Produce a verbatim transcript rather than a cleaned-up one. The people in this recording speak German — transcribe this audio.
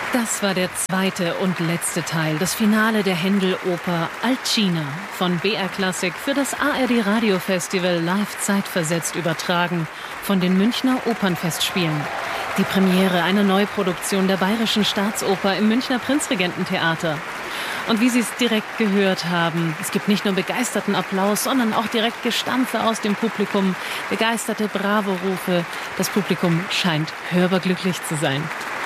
Das war der zweite und letzte Teil, das Finale der Händel-Oper Alcina von B R Klassik für das A R D Radiofestival live zeitversetzt übertragen von den Münchner Opernfestspielen. Die Premiere einer Neuproduktion der Bayerischen Staatsoper im Münchner Prinzregententheater. Und wie Sie es direkt gehört haben, es gibt nicht nur begeisterten Applaus, sondern auch direkt Gestampfe aus dem Publikum, begeisterte Bravo-Rufe. Das Publikum scheint hörbar glücklich zu sein.